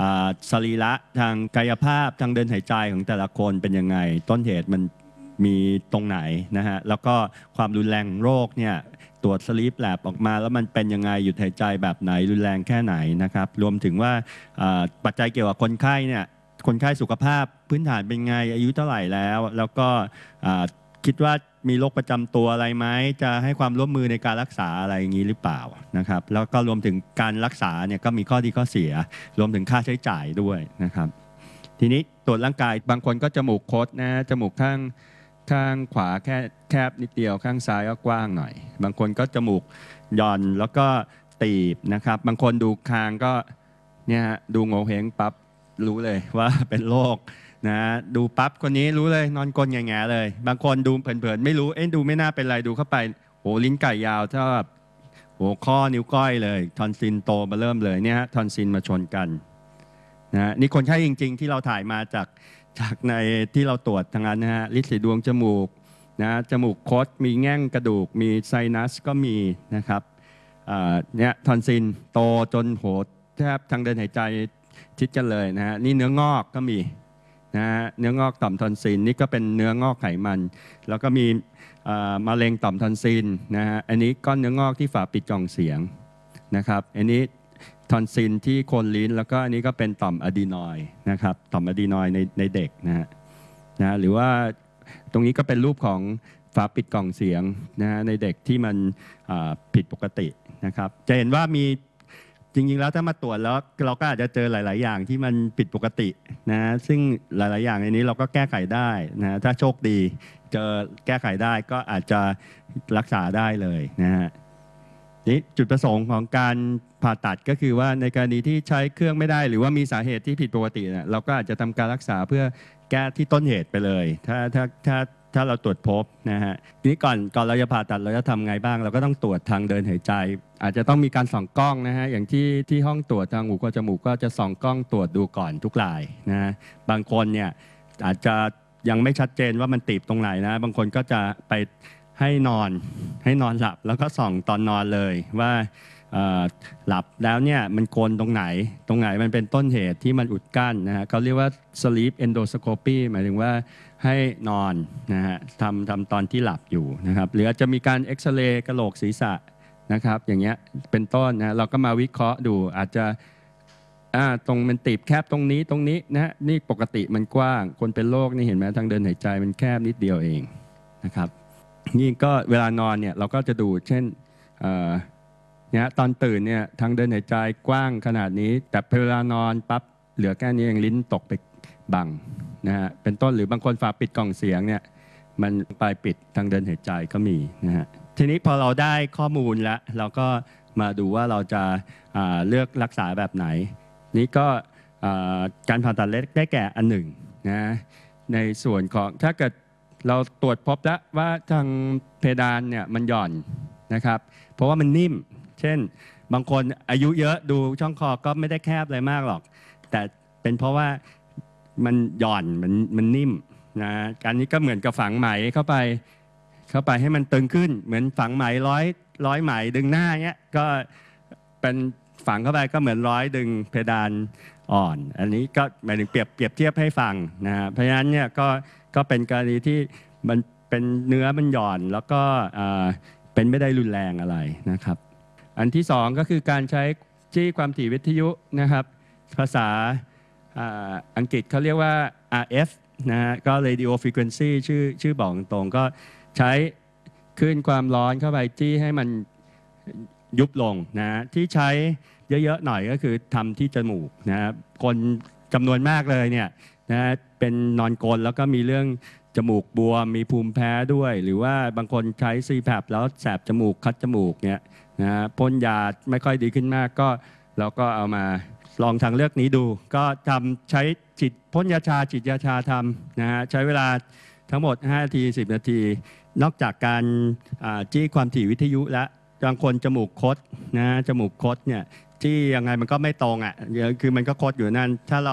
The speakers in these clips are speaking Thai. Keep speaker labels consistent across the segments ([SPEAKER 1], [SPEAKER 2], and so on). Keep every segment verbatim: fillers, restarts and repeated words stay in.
[SPEAKER 1] สรีระทางกายภาพทางเดินหายใจของแต่ละคนเป็นยังไงต้นเหตุมันมีตรงไหนนะฮะแล้วก็ความรุนแรงโรคเนี่ยตรวจสลีปแลบออกมาแล้วมันเป็นยังไงหยุดหายใจแบบไหนรุนแรงแค่ไหนนะครับรวมถึงว่าปัจจัยเกี่ยวกับคนไข้เนี่ยคนไข้สุขภาพพื้นฐานเป็นไงอายุเท่าไหร่แล้วแล้วก็คิดว่ามีโรคประจำตัวอะไรไหมจะให้ความร่วมมือในการรักษาอะไรอย่างนี้หรือเปล่านะครับแล้วก็รวมถึงการรักษาเนี่ยก็มีข้อดีข้อเสียรวมถึงค่าใช้จ่ายด้วยนะครับทีนี้ตรวจร่างกายบางคนก็จมูกคดนะจมูกข้างข้างขวาแค่แคบนิดเดียวข้างซ้ายก็กว้างหน่อยบางคนก็จมูกหย่อนแล้วก็ตีบนะครับบางคนดูคางก็เนี่ยดูโงเห้งปั๊บรู้เลยว่าเป็นโรคนะดูปั๊บคนนี้รู้เลยนอนกลนแง่ๆเลยบางคนดูเผินๆไม่รู้เอ๊ะดูไม่น่าเป็นไรดูเข้าไปโหลิ้นไก่ยาวเท่าแบบโหข้อนิ้วก้อยเลยทอนซิลโตมาเริ่มเลยเนี่ยทอนซิลมาชนกันนะนี่คนไข้จริงๆที่เราถ่ายมาจากจากในที่เราตรวจทางนั้นนะฮะลิสีดวงจมูกนะจมูกคดมีแง่งกระดูกมีไซนัสก็มีนะครับเนี่ยทอนซิลโตจนโหแทบทางเดินหายใจชิดกันเลยนะฮะนี่เนื้องอกก็มีนะเนื้องอกต่อมทอนซิลนี่ก็เป็นเนื้องอกไขมันแล้วก็มีมะเร็งต่อมทอนซิลนะฮะอันนี้ก้อนเนื้องอกที่ฝาปิดกล่องเสียงนะครับอันนี้ทอนซิลที่โคนลิ้นแล้วก็อันนี้ก็เป็นต่อมอะดีนอยด์นะครับต่อมอะดีนอยด์ในในเด็กนะฮะนะหรือว่าตรงนี้ก็เป็นรูปของฝาปิดกล่องเสียงนะในเด็กที่มันผิดปกตินะครับจะเห็นว่ามีจริงๆแล้วถ้ามาตรวจแล้วเราก็อาจจะเจอหลายๆอย่างที่มันผิดปกตินะซึ่งหลายๆอย่างในนี้เราก็แก้ไขได้นะถ้าโชคดีเจอแก้ไขได้ก็อาจจะรักษาได้เลยนะฮะนี่จุดประสงค์ของการผ่าตัดก็คือว่าในกรณีที่ใช้เครื่องไม่ได้หรือว่ามีสาเหตุที่ผิดปกติเนี่ยเราก็อาจจะทำการรักษาเพื่อแก้ที่ต้นเหตุไปเลยถ้าถ้าถ้าถ้าเราตรวจพบนะฮะทีนี้ก่อนก่อนเราจะผ่าตัดเราจะทำไงบ้างเราก็ต้องตรวจทางเดินหายใจอาจจะต้องมีการส่องกล้องนะฮะอย่างที่ที่ห้องตรวจทางหูคอจมูกก็จะส่องกล้องตรวจดูก่อนทุกรายนะบางคนเนี่ยอาจจะยังไม่ชัดเจนว่ามันตีบตรงไหนนะบางคนก็จะไปให้นอนให้นอนหลับแล้วก็ส่องตอนนอนเลยว่าหลับแล้วเนี่ยมันโกนตรงไหนตรงไหนมันเป็นต้นเหตุที่มันอุดกั้นนะฮะเขาเรียกว่า sleep endoscopy หมายถึงว่าให้นอนนะฮะทำทำตอนที่หลับอยู่นะครับหรืออาจจะมีการเอ็กซเรย์กะโหลกศีรษะนะครับอย่างเงี้ยเป็นต้นนะเราก็มาวิเคราะห์ดูอาจจะตรงมันตีบแคบตรงนี้ตรงนี้นะนี่ปกติมันกว้างคนเป็นโรคนี่เห็นไหมทางเดินหายใจมันแคบนิดเดียวเองนะครับนี่ก็เวลานอนเนี่ยเราก็จะดูเช่นเนี่ยตอนตื่นเนี่ยทางเดินหายใจกว้างขนาดนี้แต่เวลานอนปั๊บเหลือแค่นี้เองลิ้นตกไปบังนะฮะเป็นต้นหรือบางคนฝาปิดกล่องเสียงเนี่ยมันปลายปิดทางเดินหายใจก็มีนะฮะทีนี้พอเราได้ข้อมูลแล้วเราก็มาดูว่าเราจะเลือกรักษาแบบไหนนี่ก็การผ่าตัดเล็กได้แก่อันหนึ่งนะในส่วนของถ้าเกิดเราตรวจพบแล้วว่าทางเพดานเนี่ยมันหย่อนนะครับเพราะว่ามันนิ่มเช่นบางคนอายุเยอะดูช่องคอก็ไม่ได้แคบอะไรมากหรอกแต่เป็นเพราะว่ามันหย่อนมันมันนิ่มนะการนี้ก็เหมือนกับฝังไหมเข้าไปเข้าไปให้มันตึงขึ้นเหมือนฝังไหมร้อยร้อยไหมดึงหน้าเงี้ยก็เป็นฝังเข้าไปก็เหมือนร้อยดึงเพดานอ่อนอันนี้ก็หมายถึงเปรียบเปรียบเทียบให้ฟังนะเพราะฉะนั้นเนี่ยก็ก็เป็นกรณีที่มันเป็นเนื้อมันหย่อนแล้วก็เป็นไม่ได้รุนแรงอะไรนะครับอันที่สองก็คือการใช้จี้ความถี่วิทยุนะครับภาษาอังกฤษเขาเรียกว่า อาร์ เอฟ นะฮะก็ radio frequency ชื่อชื่อบอกตรงก็ใช้คลื่นความร้อนเข้าไปจี้ให้มันยุบลงนะที่ใช้เยอะๆหน่อยก็คือทำที่จมูกนะคนจำนวนมากเลยเนี่ยนะเป็นนอนกลนแล้วก็มีเรื่องจมูกบวมมีภูมิแพ้ด้วยหรือว่าบางคนใช้ ซี แพป แล้วแสบจมูกคัดจมูกเนี่ยนะพ่นยาไม่ค่อยดีขึ้นมากก็เราก็เอามาลองทางเลือกนี้ดูก็ทำใช้ฉีดพ่นยาชาฉีดยาชาทำนะฮะใช้เวลาทั้งหมดห้านาทีสิบนาทีนอกจากการจี้ความถี่วิทยุและบางคนจมูกคดนะจมูกคดเนี่ยจี้ยังไงมันก็ไม่ตรงอ่ะคือมันก็คดอยู่นั่นถ้าเรา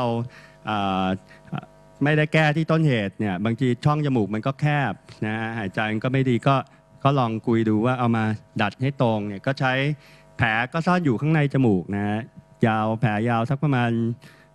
[SPEAKER 1] ไม่ได้แก้ที่ต้นเหตุเนี่ยบางทีช่องจมูกมันก็แคบนะหายใจมันก็ไม่ดีก็ก็ลองคุยดูว่าเอามาดัดให้ตรงเนี่ยก็ใช้แผลก็ซ่อนอยู่ข้างในจมูกนะยาวแผลยาวสักประมาณ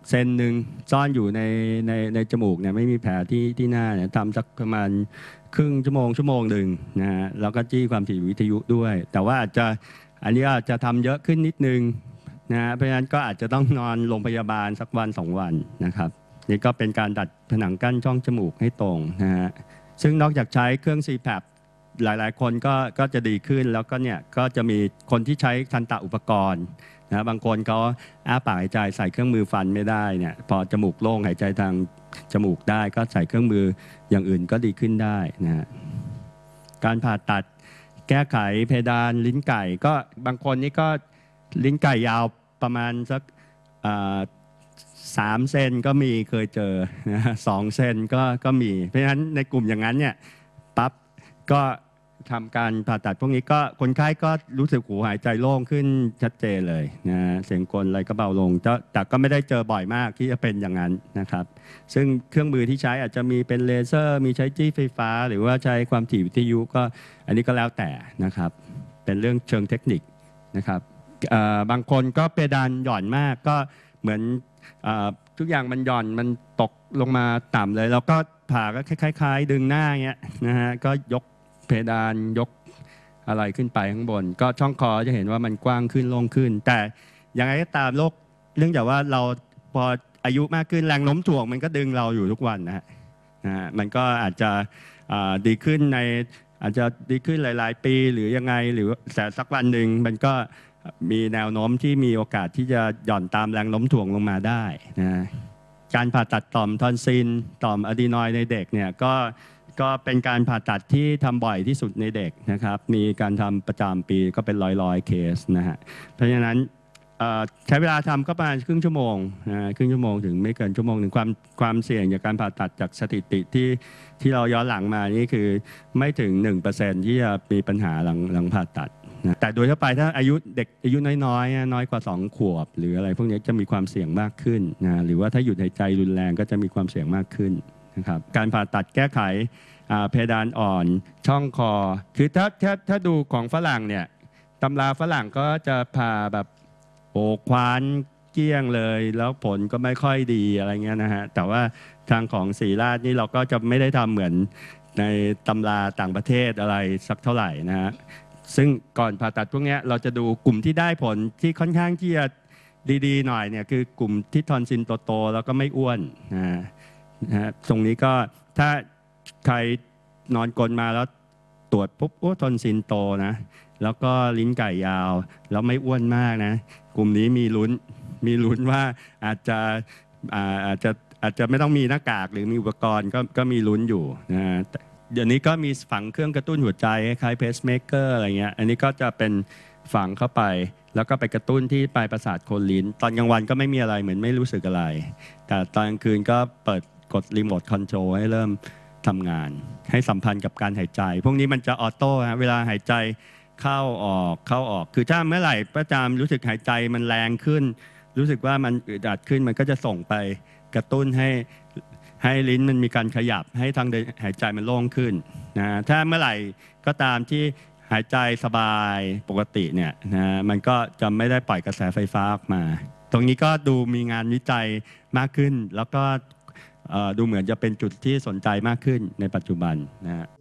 [SPEAKER 1] เซนหนึ่งซ่อนอยู่ในในในจมูกเนี่ยไม่มีแผลที่ที่หน้าเนี่ยทำสักประมาณครึ่งชั่วโมงชั่วโมงหนึ่งนะฮะแล้วก็จี้ความถี่วิทยุด้วย แต่ว่าอาจจะอันนี้อาจจะทำเยอะขึ้นนิดนึงนะฮะเพราะฉะนั้นก็อาจจะต้องนอนโรงพยาบาลสักวันสองวันนะครับนี่ก็เป็นการดัดผนังกั้นช่องจมูกให้ตรงนะฮะซึ่งนอกจากใช้เครื่อง ซี แพป หลายๆคนก็ก็จะดีขึ้นแล้วก็เนี่ยก็จะมีคนที่ใช้ทันตอุปกรณ์นะบางคนเขาอ้าปากหายใจใส่เครื่องมือฟันไม่ได้เนี่ยพอจมูกโล่งหายใจทางจมูกได้ก็ใส่เครื่องมืออย่างอื่นก็ดีขึ้นได้นะฮะการผ่าตัดแก้ไขเพดานลิ้นไก่ก็บางคนนี่ก็ลิ้นไก่ยาวประมาณสักสามเซนก็มีเคยเจอนะสองเซนก็ก็มีเพราะฉะนั้นในกลุ่มอย่างนั้นเนี่ยปั๊บก็ทำการผ่าตัดพวกนี้ก็คนไข้ก็รู้สึกหูหายใจโล่งขึ้นชัดเจนเลยนะเสียงกลอะไรก็เบาลงแต่ก็ไม่ได้เจอบ่อยมากที่จะเป็นอย่างนั้นนะครับซึ่งเครื่องมือที่ใช้อาจจะมีเป็นเลเซอร์มีใช้จี้ไฟฟ้าหรือว่าใช้ความถี่วิทยุก็อันนี้ก็แล้วแต่นะครับเป็นเรื่องเชิงเทคนิคนะครับบางคนก็เพดานหย่อนมากก็เหมือนทุกอย่างมันหย่อนมันตกลงมาต่ำเลยแล้วก็ผ่าก็คล้ายๆดึงหน้าเงี้ยนะฮะก็ยกเพดานยกอะไรขึ้นไปข้างบนก็ช่องคอจะเห็นว่ามันกว้างขึ้นโล่งขึ้นแต่ยังไงก็ตามโรคเรื่องจากว่าเราพออายุมากขึ้นแรงโน้มถ่วงมันก็ดึงเราอยู่ทุกวันนะฮะมันก็อาจจะดีขึ้นในอาจจะดีขึ้นหลายๆปีหรือยังไงหรือแต่สักวันหนึ่งมันก็มีแนวโน้มที่มีโอกาสที่จะหย่อนตามแรงโน้มถ่วงลงมาได้นะการผ่าตัดต่อมทอนซิลต่อมอะดีนอยด์ในเด็กเนี่ยก็ก็เป็นการผ่าตัดที่ทำบ่อยที่สุดในเด็กนะครับมีการทำประจำปีก็เป็นร้อยร้อยเคสนะฮะเพราะฉะนั้นใช้เวลาทำก็ประมาณครึ่งชั่วโมงนะครึ่งชั่วโมงถึงไม่เกินชั่วโมงหนึ่งความความเสี่ยงจากการผ่าตัดจากสถิติที่ที่เราย้อนหลังมานี่คือไม่ถึง หนึ่งเปอร์เซ็นต์ ที่จะมีปัญหาหลังหลังผ่าตัดนะแต่โดยทั่วไปถ้าอายุเด็กอายุน้อยๆน้อยกว่าสองขวบหรืออะไรพวกนี้จะมีความเสี่ยงมากขึ้นนะหรือว่าถ้าหยุดหายใจรุนแรงก็จะมีความเสี่ยงมากขึ้นนะครับการผ่าตัดแก้ไขเพดานอ่อนช่องคอคือถ้าถ้าถ้าดูของฝรั่งเนี่ยตำราฝรั่งก็จะผ่าแบบโอ้คว้านเกี้ยงเลยแล้วผลก็ไม่ค่อยดีอะไรเงี้ยนะฮะแต่ว่าทางของศรีราชนี่เราก็จะไม่ได้ทำเหมือนในตำราต่างประเทศอะไรสักเท่าไหร่นะฮะซึ่งก่อนผ่าตัดพวกนี้เราจะดูกลุ่มที่ได้ผลที่ค่อนข้างที่จะดีๆหน่อยเนี่ยคือกลุ่มที่ทอนซิลโตๆแล้วก็ไม่อ้วนนะฮะตรงนี้ก็ถ้าใครนอนกลนมาแล้วตรวจปุ๊บโอ้ทอนซิลโตนะแล้วก็ลิ้นไก่ยาวแล้วไม่อ้วนมากนะกลุ่มนี้มีลุ้นมีลุ้นว่าอาจจะอาจจะอาจจะไม่ต้องมีหน้ากากหรือมีอุปกรณ์ก็ก็มีลุ้นอยู่นะเดี๋ยวนี้ก็มีฝังเครื่องกระตุ้นหัวใจคล้ายเพสเมเกอร์อะไรเงี้ยอันนี้ก็จะเป็นฝังเข้าไปแล้วก็ไปกระตุ้นที่ปลายประสาทโคนลิ้นตอนกลางวันก็ไม่มีอะไรเหมือนไม่รู้สึกอะไรแต่ตอนกลางคืนก็เปิดกดรีโมทคอนโทรลให้เริ่มทำงานให้สัมพันธ์กับการหายใจพวกนี้มันจะออโต้ฮะเวลาหายใจเข้าออกเข้าออกคือถ้าเมื่อไหร่ประจำรู้สึกหายใจมันแรงขึ้นรู้สึกว่ามันอึดอัดขึ้นมันก็จะส่งไปกระตุ้นให้ให้ลิ้นมันมีการขยับให้ทางเดินหายใจมันโล่งขึ้นนะถ้าเมื่อไหร่ก็ตามที่หายใจสบายปกติเนี่ยนะมันก็จะไม่ได้ปล่อยกระแสไฟฟ้าออกมาตรงนี้ก็ดูมีงานวิจัยมากขึ้นแล้วก็ดูเหมือนจะเป็นจุดที่สนใจมากขึ้นในปัจจุบันนะฮะ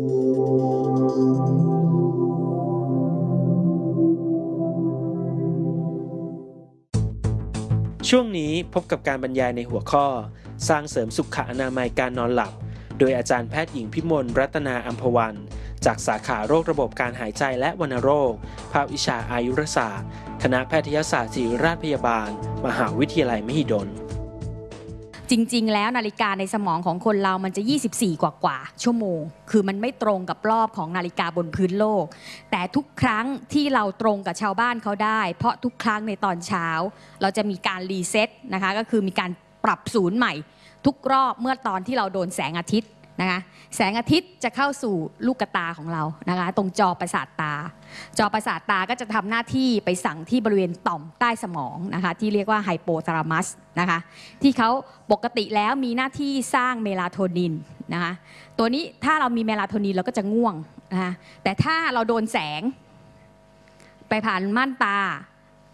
[SPEAKER 2] ช่วงนี้พบกับการบรรยายในหัวข้อสร้างเสริมสุขอนามัยการนอนหลับโดยอาจารย์แพทย์หญิงพิมลรัตนาอัมพวันจากสาขาโรคระบบการหายใจและวัณโรคภาควิชาอายุรศาสตร์คณะแพทยศาสตร์ศิริราชพยาบาลมหาวิทยาลัยมหิดล
[SPEAKER 3] จริงๆแล้วนาฬิกาในสมองของคนเรามันจะยี่สิบสี่กว่ากว่าชั่วโมงคือมันไม่ตรงกับรอบของนาฬิกาบนพื้นโลกแต่ทุกครั้งที่เราตรงกับชาวบ้านเขาได้เพราะทุกครั้งในตอนเช้าเราจะมีการรีเซ็ตนะคะก็คือมีการปรับศูนย์ใหม่ทุกรอบเมื่อตอนที่เราโดนแสงอาทิตย์นะคะแสงอาทิตย์จะเข้าสู่ลูกตาของเรานะคะตรงจอประสาทตาจอประสาทตาก็จะทำหน้าที่ไปสั่งที่บริเวณต่อมใต้สมองนะคะที่เรียกว่าไฮโปทาลามัสนะคะที่เขาปกติแล้วมีหน้าที่สร้างเมลาโทนินนะคะตัวนี้ถ้าเรามีเมลาโทนินเราก็จะง่วงนะคะแต่ถ้าเราโดนแสงไปผ่านม่านตา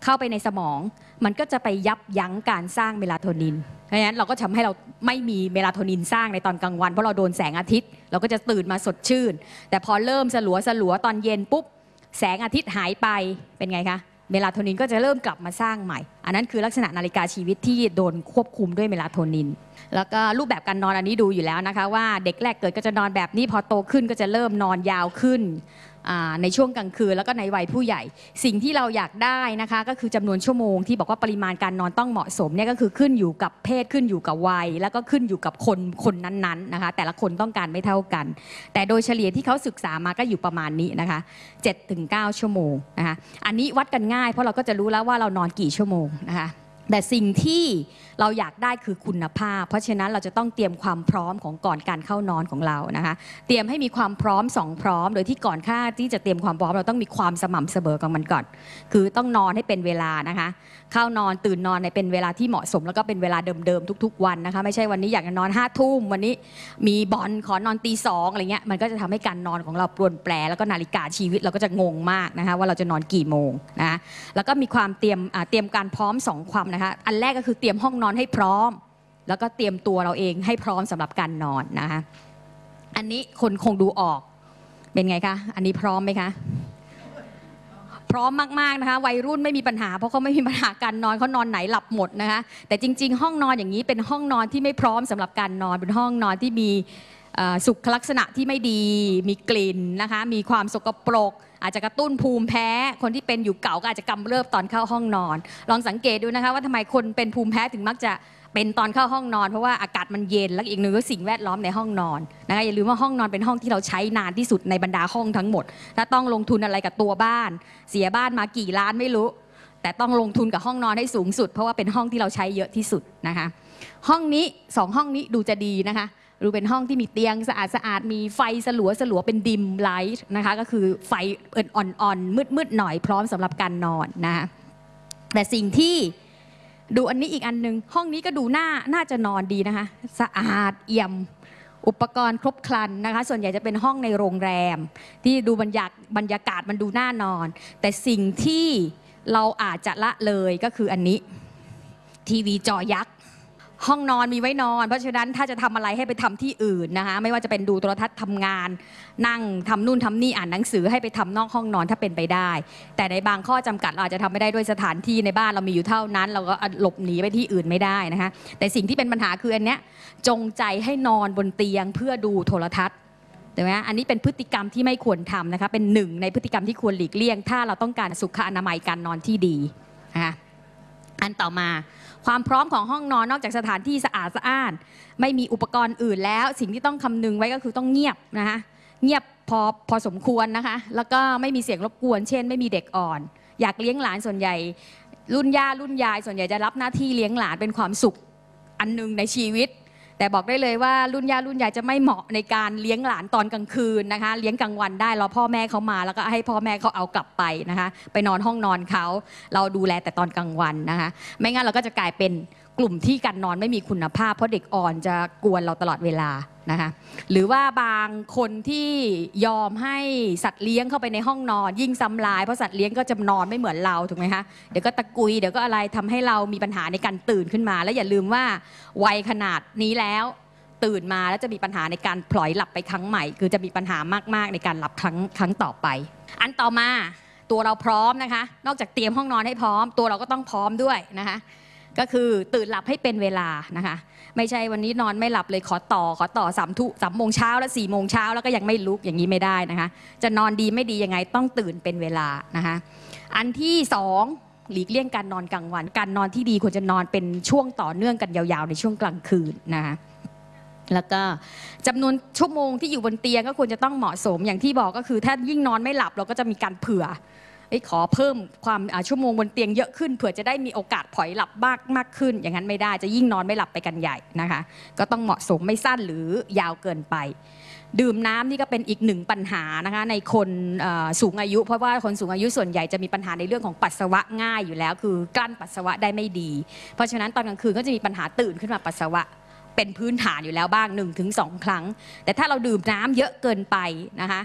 [SPEAKER 3] เข้าไปในสมองมันก็จะไปยับยั้งการสร้างเมลาโทนินเพราะฉะนั้นเราก็ทำให้เราไม่มีเมลาโทนินสร้างในตอนกลางวันเพราะเราโดนแสงอาทิตย์เราก็จะตื่นมาสดชื่นแต่พอเริ่มสลัวสลัวตอนเย็นปุ๊บแสงอาทิตย์หายไปเป็นไงคะเมลาโทนินก็จะเริ่มกลับมาสร้างใหม่อันนั้นคือลักษณะนาฬิกาชีวิตที่โดนควบคุมด้วยเมลาโทนินแล้วก็รูปแบบการนอนอันนี้ดูอยู่แล้วนะคะว่าเด็กแรกเกิดก็จะนอนแบบนี้พอโตขึ้นก็จะเริ่มนอนยาวขึ้นในช่วงกลางคืนแล้วก็ในวัยผู้ใหญ่สิ่งที่เราอยากได้นะคะก็คือจำนวนชั่วโมงที่บอกว่าปริมาณการนอนต้องเหมาะสมเนี่ยก็คือขึ้นอยู่กับเพศขึ้นอยู่กับวัยแล้วก็ขึ้นอยู่กับคนคนนั้นๆนะคะแต่ละคนต้องการไม่เท่ากันแต่โดยเฉลี่ยที่เขาศึกษามาก็อยู่ประมาณนี้นะคะ เจ็ดถึงเก้า ชั่วโมงนะคะอันนี้วัดกันง่ายเพราะเราก็จะรู้แล้วว่าเรานอนกี่ชั่วโมงนะคะแต่สิ่งที่เราอยากได้คือคุณภาพเพราะฉะนั้นเราจะต้องเตรียมความพร้อมของก่อนการเข้านอนของเรานะคะเตรียมให้มีความพร้อมสองพร้อมโดยที่ก่อนค่าที่จะเตรียมความพร้อมเราต้องมีความสม่ำเสมอกับมันก่อนคือต้องนอนให้เป็นเวลานะคะเข้านอนตื่นนอนในเป็นเวลาที่เหมาะสมแล้วก็เป็นเวลาเดิมๆทุกๆวันนะคะไม่ใช่วันนี้อยากจะนอนห้าทุ่มวันนี้มีบอลขอนอนตีสองอะไรเงี้ยมันก็จะทำให้การนอนของเราปรวนแปรแล้วก็นาฬิกาชีวิตเราก็จะงงมากนะคะว่าเราจะนอนกี่โมงนะแล้วก็มีความเตรียมเตรียมการพร้อมสองความนะคะอันแรกก็คือเตรียมห้องนอนให้พร้อมแล้วก็เตรียมตัวเราเองให้พร้อมสำหรับการนอนนะคะอันนี้คนคงดูออกเป็นไงคะอันนี้พร้อมไหมคะพร้อมมากๆนะคะวัยรุ่นไม่มีปัญหาเพราะเขาไม่มีปัญหาการนอนเขานอนไหนหลับหมดนะคะแต่จริงๆห้องนอนอย่างนี้เป็นห้องนอนที่ไม่พร้อมสำหรับการนอนเป็นห้องนอนที่มีสุขลักษณะที่ไม่ดีมีกลิ่นนะคะมีความสกปรกอาจจะกระตุ้นภูมิแพ้คนที่เป็นอยู่เก่าก็อาจจะกำเริบตอนเข้าห้องนอนลองสังเกตดูนะคะว่าทำไมคนเป็นภูมิแพ้ถึงมักจะเป็นตอนเข้าห้องนอนเพราะว่าอากาศมันเย็นและอีกหนึ่งก็สิ่งแวดล้อมในห้องนอนนะคะอย่าลืมว่าห้องนอนเป็นห้องที่เราใช้นานที่สุดในบรรดาห้องทั้งหมดถ้าต้องลงทุนอะไรกับตัวบ้านเสียบ้านมากี่ล้านไม่รู้แต่ต้องลงทุนกับห้องนอนให้สูงสุดเพราะว่าเป็นห้องที่เราใช้เยอะที่สุดนะคะห้องนี้สองห้องนี้ดูจะดีนะคะดูเป็นห้องที่มีเตียงสะอาดสะอาดมีไฟสลัวสลัวเป็นดิมไลท์นะคะก็คือไฟอ่อนๆมืดๆหน่อยพร้อมสำหรับการนอนนะคะแต่สิ่งที่ดูอันนี้อีกอันนึงห้องนี้ก็ดูน่าน่าจะนอนดีนะคะสะอาดเอี่ยมอุปกรณ์ครบครันนะคะส่วนใหญ่จะเป็นห้องในโรงแรมที่ดูบรรยากบรรยากาศมันดูน่านอนแต่สิ่งที่เราอาจจะละเลยก็คืออันนี้ทีวีจอยักษ์ห้องนอนมีไว้นอนเพราะฉะนั้นถ้าจะทำอะไรให้ไปทำที่อื่นนะคะไม่ว่าจะเป็นดูโทรทัศน์ทำงานนั่งทำนู่นทำนี่อ่านหนังสือให้ไปทำนอกห้องนอนถ้าเป็นไปได้แต่ในบางข้อจำกัดเราอาจจะทำไม่ได้ด้วยสถานที่ในบ้านเรามีอยู่เท่านั้นเราก็หลบหนีไปที่อื่นไม่ได้นะคะแต่สิ่งที่เป็นปัญหาคืออันเนี้ยจงใจให้นอนบนเตียงเพื่อดูโทรทัศน์ถูกไหมอันนี้เป็นพฤติกรรมที่ไม่ควรทำนะคะเป็นหนึ่งในพฤติกรรมที่ควรหลีกเลี่ยงถ้าเราต้องการสุขอนามัยการนอนที่ดีนะคะอันต่อมาความพร้อมของห้องนอนนอกจากสถานที่สะอาดสะอ้านไม่มีอุปกรณ์อื่นแล้วสิ่งที่ต้องคำนึงไว้ก็คือต้องเงียบนะคะเงียบพอพอสมควรนะคะแล้วก็ไม่มีเสียงรบกวนเช่นไม่มีเด็กอ่อนอยากเลี้ยงหลานส่วนใหญ่รุ่นย่ารุ่นยายส่วนใหญ่จะรับหน้าที่เลี้ยงหลานเป็นความสุขอันนึงในชีวิตแต่บอกได้เลยว่ารุ่นย่ารุ่นยายจะไม่เหมาะในการเลี้ยงหลานตอนกลางคืนนะคะเลี้ยงกลางวันได้รอพ่อแม่เขามาแล้วก็ให้พ่อแม่เขาเอากลับไปนะคะไปนอนห้องนอนเขาเราดูแลแต่ตอนกลางวันนะคะไม่งั้นเราก็จะกลายเป็นกลุ่มที่การนอนไม่มีคุณภาพเพราะเด็กอ่อนจะกวนเราตลอดเวลานะคะหรือว่าบางคนที่ยอมให้สัตว์เลี้ยงเข้าไปในห้องนอนยิ่งซ้ำลายเพราะสัตว์เลี้ยงก็จะนอนไม่เหมือนเราถูกไหมคะเดี๋ยวก็ตะกุยเดี๋ยวก็อะไรทำให้เรามีปัญหาในการตื่นขึ้นมาและอย่าลืมว่าวัยขนาดนี้แล้วตื่นมาแล้วจะมีปัญหาในการพลอยหลับไปครั้งใหม่คือจะมีปัญหามากๆในการหลับครั้งครั้งต่อไปอันต่อมาตัวเราพร้อมนะคะนอกจากเตรียมห้องนอนให้พร้อมตัวเราก็ต้องพร้อมด้วยนะคะก็คือตื่นหลับให้เป็นเวลานะคะไม่ใช่วันนี้นอนไม่หลับเลยขอต่อขอต่อสามทุ่มสามโมงเช้าและสี่โมงเช้าแล้วก็ยังไม่ลุกอย่างนี้ไม่ได้นะคะจะนอนดีไม่ดียังไงต้องตื่นเป็นเวลานะคะอันที่สองหลีกเลี่ยงการนอนกลางวันการนอนที่ดีควรจะนอนเป็นช่วงต่อเนื่องกันยาวๆในช่วงกลางคืนนะคะแล้วก็จำนวนชั่วโมงที่อยู่บนเตียงก็ควรจะต้องเหมาะสมอย่างที่บอกก็คือถ้ายิ่งนอนไม่หลับเราก็จะมีการเผื่อขอเพิ่มความชั่วโมงบนเตียงเยอะขึ้นเผื่อจะได้มีโอกาสผลอยหลับมากมากขึ้นอย่างนั้นไม่ได้จะยิ่งนอนไม่หลับไปกันใหญ่นะคะก็ต้องเหมาะสมไม่สั้นหรือยาวเกินไปดื่มน้ำนี่ก็เป็นอีกหนึ่งปัญหานะคะในคนสูงอายุเพราะว่าคนสูงอายุส่วนใหญ่จะมีปัญหาในเรื่องของปัสสาวะง่ายอยู่แล้วคือกลั้นปัสสาวะได้ไม่ดีเพราะฉะนั้นตอนกลางคืนก็จะมีปัญหาตื่นขึ้นมาปัสสาวะเป็นพื้นฐานอยู่แล้วบ้าง หนึ่งถึงสอง ครั้งแต่ถ้าเราดื่มน้ำเยอะเกินไปนะคะ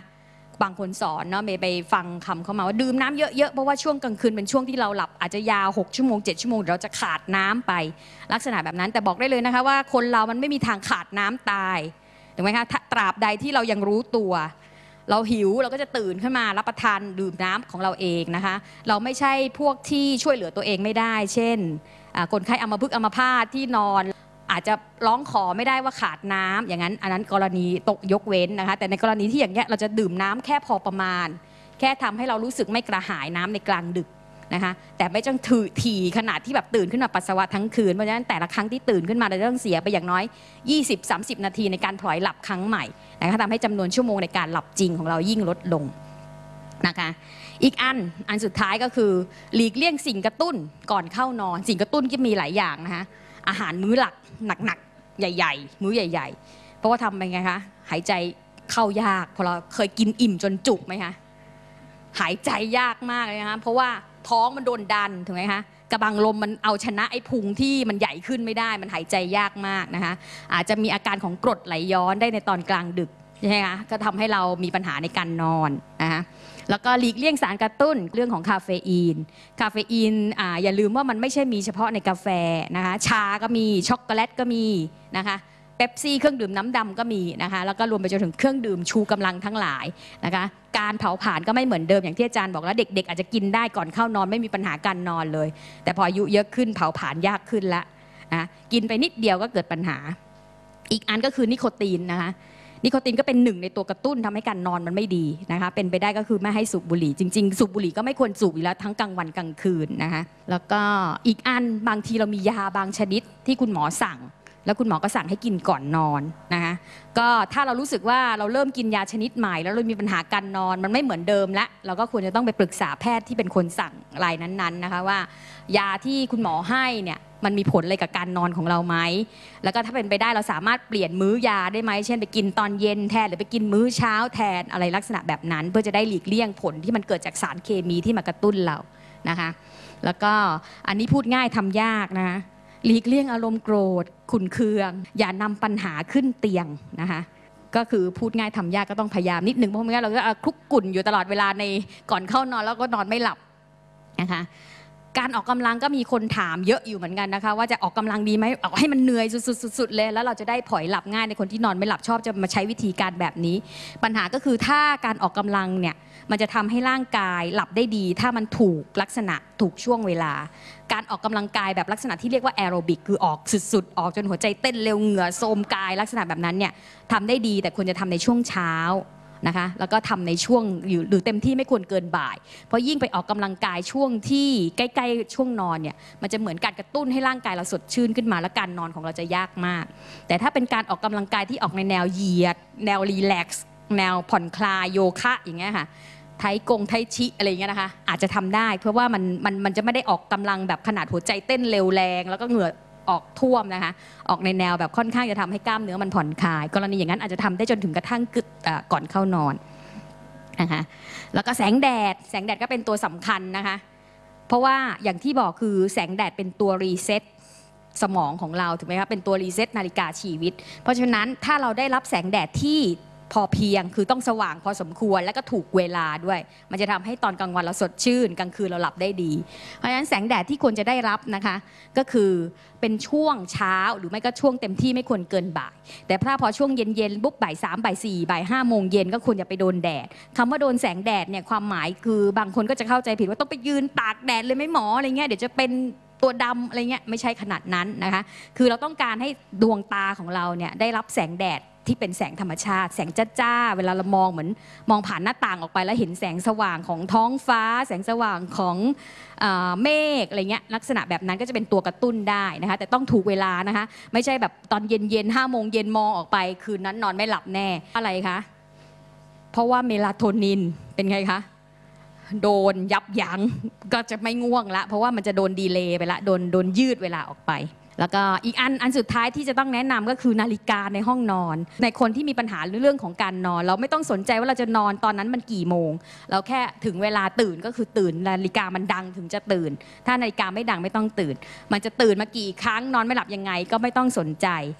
[SPEAKER 3] บางคนสอนเนาะเมย์ไปฟังคำเขามาว่าดื่มน้ำเยอะๆเพราะว่าช่วงกลางคืนเป็นช่วงที่เราหลับอาจจะยาวหกชั่วโมงเจ็ดชั่วโมงเราจะขาดน้ำไปลักษณะแบบนั้นแต่บอกได้เลยนะคะว่าคนเรามันไม่มีทางขาดน้ำตายถูกไหมคะตราบใดที่เรายังรู้ตัวเราหิวเราก็จะตื่นขึ้นมารับประทานดื่มน้ำของเราเองนะคะเราไม่ใช่พวกที่ช่วยเหลือตัวเองไม่ได้เช่นคนไข้อัมพฤกษ์อัมพาตที่นอนอาจจะร้องขอไม่ได้ว่าขาดน้ำอย่างนั้นอันนั้นกรณีตกยกเว้นนะคะแต่ในกรณีที่อย่างเงี้ยเราจะดื่มน้ำแค่พอประมาณแค่ทำให้เรารู้สึกไม่กระหายน้ำในกลางดึกนะคะแต่ไม่ต้องถือถี่ขนาดที่แบบตื่นขึ้นมาปัสสาวะทั้งคืนเพราะฉะนั้นแต่ละครั้งที่ตื่นขึ้นมาเราจะต้องเสียไปอย่างน้อย ยี่สิบถึงสามสิบ นาทีในการพลอยหลับครั้งใหม่นะคะทำให้จำนวนชั่วโมงในการหลับจริงของเรายิ่งลดลงนะคะอีกอันอันสุดท้ายก็คือหลีกเลี่ยงสิ่งกระตุ้นก่อนเข้านอนสิ่งกระตุ้นก็มีหลายอย่างนะคะอาหารมื้อหลักหนักๆใหญ่ๆมื้อใหญ่ๆเพราะว่าทำไปไงคะหายใจเข้ายากพอเราเคยกินอิ่มจนจุกไหมคะหายใจยากมากเลยนะคะเพราะว่าท้องมันโดนดันถูกไหมคะกระบังลมมันเอาชนะไอ้พุงที่มันใหญ่ขึ้นไม่ได้มันหายใจยากมากนะคะอาจจะมีอาการของกรดไหลย้อนได้ในตอนกลางดึกใช่ไหมคะก็ทำให้เรามีปัญหาในการนอนนะคะแล้วก็หลีกเลี่ยงสารกระตุ้นเรื่องของคาเฟอีนคาเฟอีนอ่าอย่าลืมว่ามันไม่ใช่มีเฉพาะในกาแฟนะคะชาก็มีช็อกโกแลตก็มีนะคะเป๊ปซี่เครื่องดื่มน้ำดำก็มีนะคะแล้วก็รวมไปจนถึงเครื่องดื่มชูกำลังทั้งหลายนะคะการเผาผลาญก็ไม่เหมือนเดิมอย่างที่อาจารย์บอกแล้วเด็กๆอาจจะกินได้ก่อนเข้านอนไม่มีปัญหาการนอนเลยแต่พออายุเยอะขึ้นเผาผลาญยากขึ้นละนะกินไปนิดเดียวก็เกิดปัญหาอีกอันก็คือนิโคตินนะคะนิโคตินก็เป็นหนึ่งในตัวกระตุ้นทำให้การนอนมันไม่ดีนะคะเป็นไปได้ก็คือไม่ให้สูบบุหรี่จริงๆสูบบุหรี่ก็ไม่ควรสูบอยู่แล้วทั้งกลางวันกลางคืนนะคะแล้วก็อีกอันบางทีเรามียาบางชนิดที่คุณหมอสั่งแล้วคุณหมอก็สั่งให้กินก่อนนอนนะคะก็ถ้าเรารู้สึกว่าเราเริ่มกินยาชนิดใหม่แล้วเรามีปัญหาการนอนมันไม่เหมือนเดิมแล้วเราก็ควรจะต้องไปปรึกษาแพทย์ที่เป็นคนสั่งรายนั้นๆนะคะว่ายาที่คุณหมอให้เนี่ยมันมีผลอะไรกับการนอนของเราไหมแล้วก็ถ้าเป็นไปได้เราสามารถเปลี่ยนมื้อยาได้ไหมเช่นไปกินตอนเย็นแทนหรือไปกินมื้อเช้าแทนอะไรลักษณะแบบนั้นเพื่อจะได้หลีกเลี่ยงผลที่มันเกิดจากสารเคมีที่มากระตุ้นเรานะคะแล้วก็อันนี้พูดง่ายทำยากนะคะหลีกเลี่ยงอารมณ์โกรธขุ่นเคืองอย่านำปัญหาขึ้นเตียงนะคะก็คือพูดง่ายทำยากก็ต้องพยายามนิดนึงเพราะไม่งั้นเราก็คลุกกุ่นอยู่ตลอดเวลาในก่อนเข้านอนแล้วก็นอนไม่หลับนะคะการออกกำลังก็มีคนถามเยอะอยู่เหมือนกันนะคะว่าจะออกกำลังดีไหมออกให้มันเหนื่อยสุดๆเลยแล้วเราจะได้ผลอยหลับง่ายในคนที่นอนไม่หลับชอบจะมาใช้วิธีการแบบนี้ปัญหาก็คือถ้าการออกกำลังเนี่ยมันจะทำให้ร่างกายหลับได้ดีถ้ามันถูกลักษณะถูกช่วงเวลาการออกกำลังกายแบบลักษณะที่เรียกว่าแอโรบิกคือออกสุดๆออกจนหัวใจเต้นเร็วเหงื่อโทรมกายลักษณะแบบนั้นเนี่ยทำได้ดีแต่ควรจะทำในช่วงเช้านะคะแล้วก็ทำในช่วงหรือเต็มที่ไม่ควรเกินบ่ายเพราะยิ่งไปออกกำลังกายช่วงที่ใกล้ๆช่วงนอนเนี่ยมันจะเหมือนการกระตุ้นให้ร่างกายเราสดชื่นขึ้นมาและการนอนของเราจะยากมากแต่ถ้าเป็นการออกกำลังกายที่ออกในแนวเหยียดแนวรีแลกซ์แนวผ่อนคลายโยคะอย่างเงี้ยค่ะไทกงไทชิอะไรเงี้ยนะคะอาจจะทำได้เพราะว่ามันมันมันจะไม่ได้ออกกำลังแบบขนาดหัวใจเต้นเร็วแรงแล้วก็เหงื่อออกท่วมนะคะออกในแนวแบบค่อนข้างจะทำให้กล้ามเนื้อมันผ่อนคลายกรณีอย่างนั้นอาจจะทำได้จนถึงกระทั่งกึดก่อนเข้านอนนะคะแล้วก็แสงแดดแสงแดดก็เป็นตัวสำคัญนะคะเพราะว่าอย่างที่บอกคือแสงแดดเป็นตัวรีเซ็ตสมองของเราถูกไหมคะเป็นตัวรีเซ็ตนาฬิกาชีวิตเพราะฉะนั้นถ้าเราได้รับแสงแดดที่พอเพียงคือต้องสว่างพอสมควรและก็ถูกเวลาด้วยมันจะทำให้ตอนกลางวันเราสดชื่นกลางคืนเราหลับได้ดีเพราะฉะนั้นแสงแดดที่ควรจะได้รับนะคะก็คือเป็นช่วงเช้าหรือไม่ก็ช่วงเต็มที่ไม่ควรเกินบ่ายแต่ถ้าพอช่วงเย็นๆปุ๊บบ่ายสามบ่ายสี่บ่ายห้าโมงเย็นก็ควรจะไปโดนแดดคำว่าโดนแสงแดดเนี่ยความหมายคือบางคนก็จะเข้าใจผิดว่าต้องไปยืนตากแดดเลยไหมหมออะไรเงี้ยเดี๋ยวจะเป็นตัวดำอะไรเงี้ยไม่ใช่ขนาดนั้นนะคะคือเราต้องการให้ดวงตาของเราเนี่ยได้รับแสงแดดที่เป็นแสงธรรมชาติแสงจ้าๆเวลาเรามองเหมือนมองผ่านหน้าต่างออกไปแล้วเห็นแสงสว่างของท้องฟ้าแสงสว่างของเอ่อเมฆอะไรเงี้ยลักษณะแบบนั้นก็จะเป็นตัวกระตุ้นได้นะคะแต่ต้องถูกเวลานะคะไม่ใช่แบบตอนเย็นๆห้าโมงเย็นมองออกไปคืนนั้นนอนไม่หลับแน่อะไรคะเพราะว่าเมลาโทนินเป็นไงคะโดนยับยั้งก็จะไม่ง่วงละเพราะว่ามันจะโดนดีเลย์ไปละโดนโดนยืดเวลาออกไปแล้วก็อีกอันอันสุดท้ายที่จะต้องแนะนำก็คือนาฬิกาในห้องนอนในคนที่มีปัญหาเรื่องของการนอนเราไม่ต้องสนใจว่าเราจะนอนตอนนั้นมันกี่โมงเราแค่ถึงเวลาตื่นก็คือตื่นนาฬิกามันดังถึงจะตื่นถ้านาฬิกาไม่ดังไม่ต้องตื่นมันจะตื่นมากี่ครั้งนอนไม่หลับยังไงก็ไม่ต้องสนใจ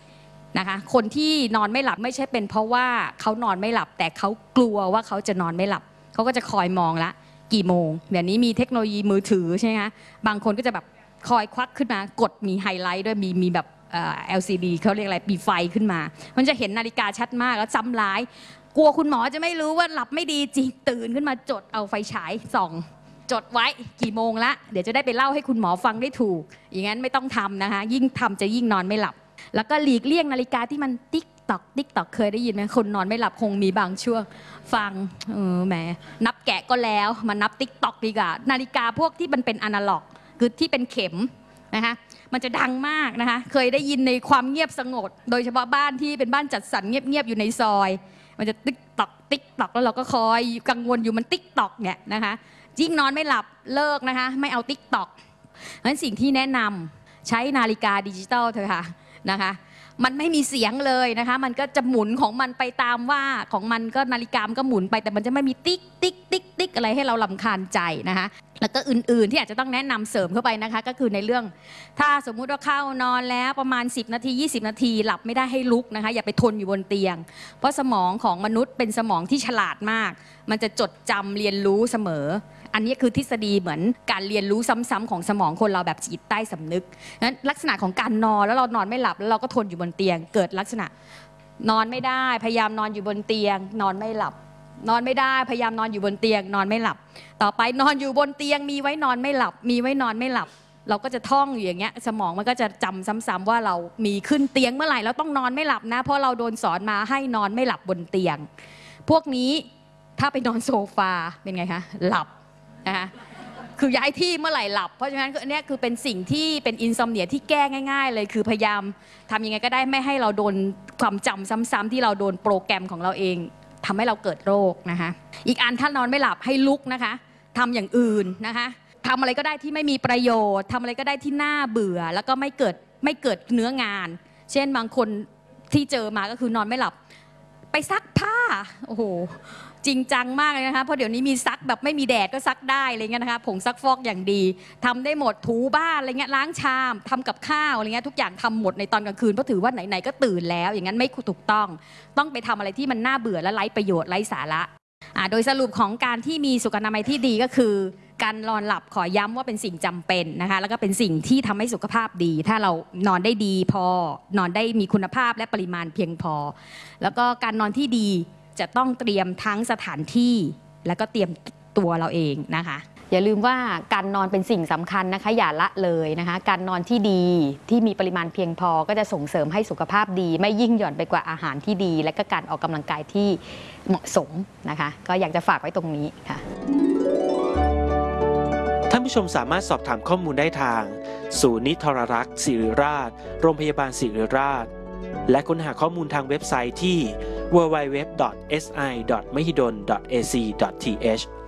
[SPEAKER 3] นะคะคนที่นอนไม่หลับไม่ใช่เป็นเพราะว่าเขานอนไม่หลับแต่เขากลัวว่าเขาจะนอนไม่หลับเขาก็จะคอยมองละกี่โมงเดี๋ยวนี้มีเทคโนโลยีมือถือใช่ไหมคะบางคนก็จะแบบคอยควักขึ้นมากดมีไฮไลท์ด้วยมีมีแบบเอ่อ แอล ซี ดี เขาเรียกอะไรมีไฟขึ้นมามันจะเห็นนาฬิกาชัดมากแล้วจำร้ายกลัวคุณหมอจะไม่รู้ว่าหลับไม่ดีจริงตื่นขึ้นมาจดเอาไฟฉายส่องจดไว้กี่โมงละเดี๋ยวจะได้ไปเล่าให้คุณหมอฟังได้ถูกอย่างนั้นไม่ต้องทำนะคะยิ่งทำจะยิ่งนอนไม่หลับแล้วก็หลีกเลี่ยงนาฬิกาที่มันติ๊กตอกติ๊กตอกเคยได้ยินไหมคนนอนไม่หลับคงมีบางช่วงฟังเออแหมนับแกะก็แล้วมานับติ๊กตอกดีกว่านาฬิกาพวกที่มันเป็นอนาล็อกคือที่เป็นเข็มนะคะมันจะดังมากนะคะเคยได้ยินในความเงียบสงบโดยเฉพาะบ้านที่เป็นบ้านจัดสรรเงียบๆอยู่ในซอยมันจะติ๊กตอกติ๊กตอกแล้วเราก็คอยกังวลอยู่มันติ๊กตอกเนี่ยนะคะยิ่งนอนไม่หลับเลิกนะคะไม่เอาติ๊กตอกเพราะฉะนั้นสิ่งที่แนะนำใช้นาฬิกาดิจิตอลเถอะค่ะนะคะมันไม่มีเสียงเลยนะคะมันก็จะหมุนของมันไปตามว่าของมันก็นาฬิกามันก็หมุนไปแต่มันจะไม่มีติ๊กติ๊กติ๊กติ๊กอะไรให้เรารำคาญใจนะคะแล้วก็อื่นๆที่อาจจะต้องแนะนำเสริมเข้าไปนะคะก็คือในเรื่องถ้าสมมุติว่าเข้านอนแล้วประมาณสิบนาทียี่สิบนาทีหลับไม่ได้ให้ลุกนะคะอย่าไปทนอยู่บนเตียงเพราะสมองของมนุษย์เป็นสมองที่ฉลาดมากมันจะจดจำเรียนรู้เสมออันนี้คือทฤษฎีเหมือนการเรียนรู้ซ้ำๆของสมองคนเราแบบจิตใต้สำนึกนั้นลักษณะของการนอนแล้วเรานอนไม่หลับแล้วเราก็ทนอยู่บนเตียงเกิดลักษณะนอนไม่ได้พยายามนอนอยู่บนเตียงนอนไม่หลับนอนไม่ได้พยายามนอนอยู่บนเตียงนอนไม่หลับต่อไปนอนอยู่บนเตียงมีไว้นอนไม่หลับมีไว้นอนไม่หลับเราก็จะท่องอยู่อย่างเงี้ยสมองมันก็จะจำซ้ำๆว่าเรามีขึ้นเตียงเมื่อไหร่เราต้องนอนไม่หลับนะเพราะเราโดนสอนมาให้นอนไม่หลับบนเตียงพวกนี้ถ้าไปนอนโซฟาเป็นไงคะหลับนะคะคือย้ายที่เมื่อไหร่หลับเพราะฉะนั้นอันนี้คือเป็นสิ่งที่เป็นอินซอมเนียที่แก้ง่ายๆเลยคือพยายามทำยังไงก็ได้ไม่ให้เราโดนความจำซ้ำๆที่เราโดนโปรแกรมของเราเองทำให้เราเกิดโรคนะคะอีกอันถ้านอนไม่หลับให้ลุกนะคะทำอย่างอื่นนะคะทำอะไรก็ได้ที่ไม่มีประโยชน์ทำอะไรก็ได้ที่น่าเบื่อแล้วก็ไม่เกิดไม่เกิดเนื้องานเช่นบางคนที่เจอมาก็คือนอนไม่หลับไปซักผ้าโอ้โหจริงจังมากเลยนะคะเพราะเดี๋ยวนี้มีซักแบบไม่มีแดดก็ซักได้อะไรเงี้ยนะคะผงซักฟอกอย่างดีทำได้หมดถูบ้านอะไรเงี้ยล้างชามทำกับข้าวอะไรเงี้ยทุกอย่างทำหมดในตอนกลางคืนเพราะถือว่าไหนๆก็ตื่นแล้วอย่างนั้นไม่ถูกต้องต้องไปทำอะไรที่มันน่าเบื่อและไร้ประโยชน์ไร้สาระอ่าโดยสรุปของการที่มีสุขอนามัยที่ดีก็คือการนอนหลับขอย้ำว่าเป็นสิ่งจำเป็นนะคะแล้วก็เป็นสิ่งที่ทำให้สุขภาพดีถ้าเรานอนได้ดีพอนอนได้มีคุณภาพและปริมาณเพียงพอแล้วก็การนอนที่ดีจะต้องเตรียมทั้งสถานที่แล้วก็เตรียมตัวเราเองนะคะอย่าลืมว่าการนอนเป็นสิ่งสำคัญนะคะอย่าละเลยนะคะการนอนที่ดีที่มีปริมาณเพียงพอก็จะส่งเสริมให้สุขภาพดีไม่ยิ่งหย่อนไปกว่าอาหารที่ดีและก็การออกกำลังกายที่เหมาะสมนะคะก็อยากจะฝากไว้ตรงนี้ค่ะ
[SPEAKER 2] ท่านผู้ชมสามารถสอบถามข้อมูลได้ทางศูนย์นิทรรรักษ์ศิริราชโรงพยาบาลศิริราชและค้นหาข้อมูลทางเว็บไซต์ที่ ดับเบิลยู ดับเบิลยู ดับเบิลยู ดอท เอส ไอ ดอท มหิดล ดอท เอ ซี ดอท ที เอช